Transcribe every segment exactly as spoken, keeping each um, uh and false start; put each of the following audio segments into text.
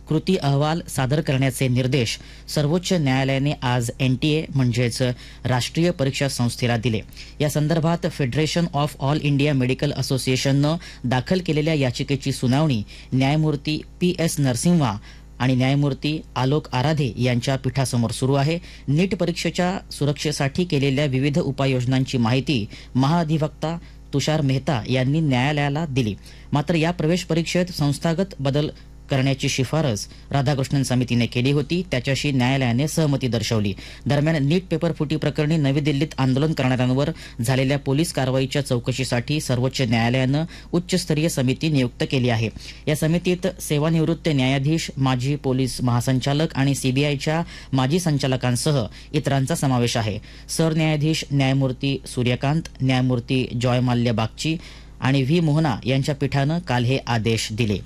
कृती अहवाल सादर करण्याचे निर्देश सर्वोच्च न्यायालयाने आज एनटीए म्हणजेच राष्ट्रीय परीक्षा संस्थेला दिले। या संदर्भात federation of all India medical असोसिएशननं दाखल केलेल्या याचिकेची सुनावणी न्यायमूर्ती पी एस नरसिंहा आणि न्यायमूर्ती आलोक आराधे यांच्या पीठासमोर सुरू आहे। नीट परीक्षेच्या सुरक्षेसाठी केलेल्या विविध उपाययोजनांची माहिती महाअधिवक्ता तुषार मेहता यांनी न्यायालयाला दिली। मात्र या प्रवेश परीक्षेत संस्थागत बदल करण्याची शिफारस राधाकृष्णन समितीने केली होती, त्याच्याशी न्यायालयाने सहमती दर्शवली। दरम्यान नीट पेपर फुटी प्रकरणी नवी दिल्लीत आंदोलन करणाऱ्यांवर झालेल्या पोलीस कारवाईच्या चौकशीसाठी सर्वोच्च न्यायालयानं उच्चस्तरीय समिती नियुक्त केली आहे। या समितीत सेवानिवृत्त न्यायाधीश, माजी पोलीस महासंचालक आणि सीबीआयच्या माजी संचालकांसह इतरांचा समावेश आहे। सरन्यायाधीश न्यायमूर्ती सूर्यकांत, न्यायमूर्ती जॉयमाल्य बागची आणि व्ही मोहना यांच्या पीठानं काल हे आदेश दिले।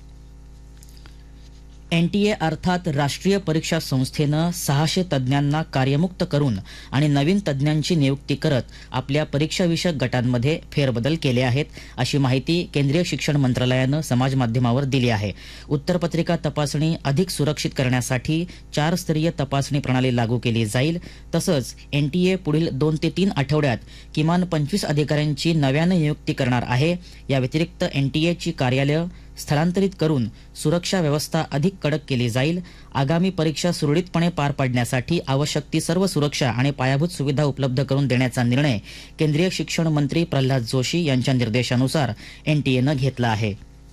एनटीए अर्थात राष्ट्रीय परीक्षा संस्थेनं सहाशे तज्ज्ञांना कार्यमुक्त करून आणि नवीन तज्ज्ञांची नियुक्ती करत आपल्या परीक्षाविषयक गटांमध्ये फेरबदल केले आहेत, अशी माहिती केंद्रीय शिक्षण मंत्रालयानं समाज माध्यमावर दिली आहे। उत्तरपत्रिका तपासणी अधिक सुरक्षित करण्यासाठी चार स्तरीय तपासणी प्रणाली लागू केली जाईल। तसंच एनटीए पुढील दोन ते तीन आठवड्यात किमान पंचवीस अधिकाऱ्यांची नव्यानं नियुक्ती करणार आहे। या व्यतिरिक्त एनटीएची कार्यालयं स्थलांतरित करून सुरक्षा व्यवस्था अधिक कडक केली जाईल। आगामी परीक्षा सुरळीतपणे पार पाडण्यासाठी आवश्यक ती सर्व सुरक्षा आणि पायाभूत सुविधा उपलब्ध करून देण्याचा निर्णय केंद्रीय शिक्षण मंत्री प्रल्हाद जोशी यांच्या निर्देशानुसार एनटीएनं घेतला आहे।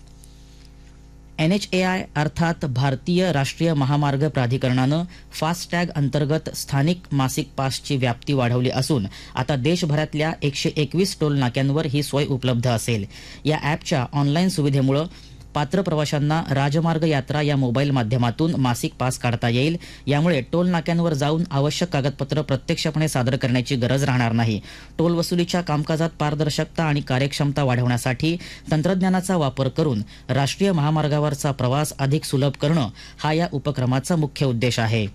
एनएचएआय अर्थात भारतीय राष्ट्रीय महामार्ग प्राधिकरणानं फास्टॅग अंतर्गत स्थानिक मासिक पासची व्याप्ती वाढवली असून आता देशभरातल्या एकशे एकवीस टोल नाक्यांवर ही सोय उपलब्ध असेल। या ॲपच्या ऑनलाईन सुविधेमुळे पात्र प्रवाशांना राजमार्ग यात्रा या मोबाईल माध्यमातून मासिक पास काढता येईल। यामुळे टोल नाक्यांवर जाऊन आवश्यक कागदपत्र प्रत्यक्षपणे सादर करण्याची गरज राहणार नाही। टोल वसुलीच्या कामकाजात पारदर्शकता आणि कार्यक्षमता वाढवण्यासाठी तंत्रज्ञानाचा वापर करून राष्ट्रीय महामार्गावरचा प्रवास अधिक सुलभ करणं हा या उपक्रमाचा मुख्य उद्देश आहे।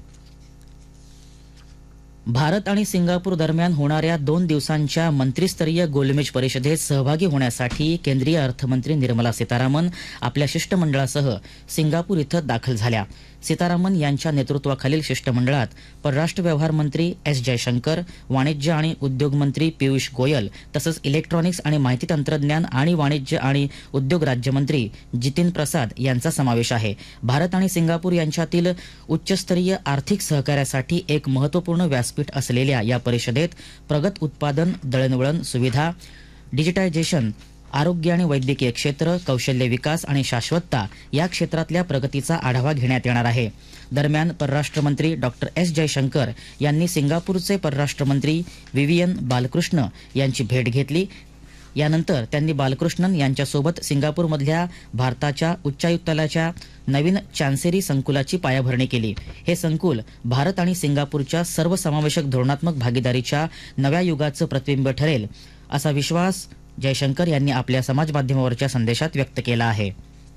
भारत आणि सिंगापूर दरम्यान होणाऱ्या दोन दिवसांच्या मंत्रिस्तरीय गोलमेज परिषदेत सहभागी होण्यासाठी केंद्रीय अर्थमंत्री निर्मला सीतारामन आपल्या शिष्टमंडळासह सिंगापूर इथं दाखल झाल्या। सीतारामन यांच्या नेतृत्वाखालील शिष्टमंडळात परराष्ट्र व्यवहार मंत्री एस जयशंकर, वाणिज्य आणि उद्योग मंत्री पियुष गोयल तसंच इलेक्ट्रॉनिक्स आणि माहिती तंत्रज्ञान आणि वाणिज्य आणि उद्योग राज्यमंत्री जितीन प्रसाद यांचा समावेश आहे। भारत आणि सिंगापूर यांच्यातील उच्चस्तरीय आर्थिक सहकार्यासाठी एक महत्त्वपूर्ण व्यासपीठ असलेल्या या परिषदेत प्रगत उत्पादन, दळणवळण सुविधा, डिजिटायझेशन, आरोग्य आणि वैद्यकीय क्षेत्र, कौशल्य विकास आणि शाश्वतता या क्षेत्रातल्या प्रगतीचा आढावा घेण्यात येणार आहे। दरम्यान परराष्ट्र मंत्री डॉक्टर एस जयशंकर यांनी सिंगापूरचे परराष्ट्र मंत्री विवियन बालकृष्ण यांची भेट घेतली। यानंतर त्यांनी बालकृष्णन यांच्यासोबत सिंगापूरमधल्या भारताच्या उच्चायुक्तालयाच्या नवीन चान्सेरी संकुलाची पायाभरणी केली। हे संकुल भारत आणि सिंगापूरच्या सर्वसमावेशक धोरणात्मक भागीदारीच्या नव्या युगाचं प्रतिबिंब ठरेल, असा विश्वास जयशंकर यांनी आपल्या समाज माध्यमावरच्या संदेशात व्यक्त केला आहे।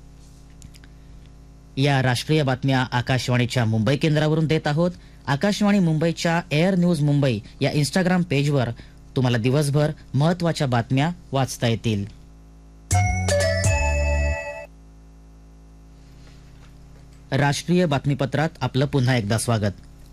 या राष्ट्रीय बातम्या आकाशवाणीच्या मुंबई केंद्रावरून देत आहोत। आकाशवाणी मुंबईच्या एअर न्यूज मुंबई या इंस्टाग्राम पेजवर तुम्हाला दिवसभर महत्त्वाच्या बातम्या वाचता येतील। राष्ट्रीय बातमीपत्रात आपलं पुन्हा एकदा स्वागत।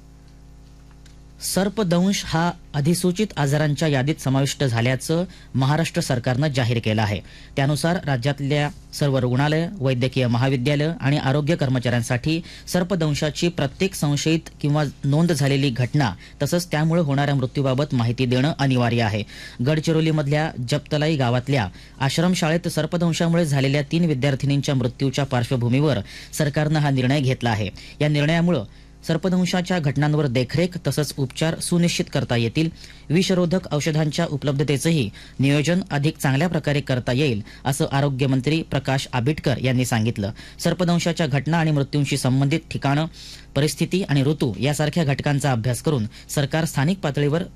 सर्पदंश हा अधिसूचित आजारांच्या यादीत समाविष्ट झाल्याचं महाराष्ट्र सरकारनं जाहीर केलं आहे। त्यानुसार राज्यातल्या सर्व रुग्णालय, वैद्यकीय महाविद्यालय आणि आरोग्य कर्मचाऱ्यांसाठी सर्पदंशाची प्रत्येक संशयित किंवा नोंद झालेली घटना तसंच त्यामुळे होणाऱ्या मृत्यूबाबत माहिती देणं अनिवार्य आहे। गडचिरोलीमधल्या जपतलाई गावातल्या आश्रमशाळेत सर्पदंशामुळे झालेल्या तीन विद्यार्थिनींच्या मृत्यूच्या पार्श्वभूमीवर सरकारनं हा निर्णय घेतला आहे। या निर्णयामुळे सर्पदंशाच्या घटनांवर देखरेख तसंच उपचार सुनिश्चित करता येतील। विषरोधक औषधांच्या उपलब्धतेचंही नियोजन अधिक चांगल्या प्रकारे करता येईल, असं आरोग्यमंत्री प्रकाश आबिटकर यांनी सांगितलं। सर्पदंशाच्या घटना आणि मृत्यूंशी संबंधित ठिकाणं, परिस्थिती आणि ऋतू यासारख्या घटकांचा अभ्यास करून सरकार स्थानिक पातळीवर